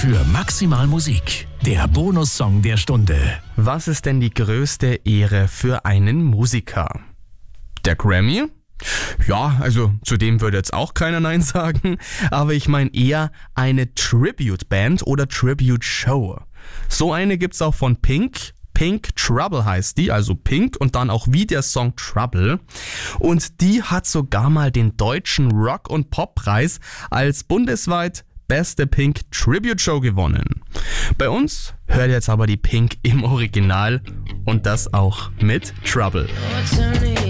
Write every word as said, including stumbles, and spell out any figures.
für Maximal Musik, der Bonussong der Stunde. Was ist denn die größte Ehre für einen Musiker? Der Grammy? Ja, also zu dem würde jetzt auch keiner Nein sagen, aber ich meine eher eine Tribute-Band oder Tribute-Show. So eine gibt's auch von Pink. Pink Trouble heißt die, also Pink und dann auch wie der Song Trouble. Und die hat sogar mal den deutschen Rock- und Poppreis als bundesweit beste Pink Tribute Show gewonnen. Bei uns hört jetzt aber die Pink im Original und das auch mit Trouble.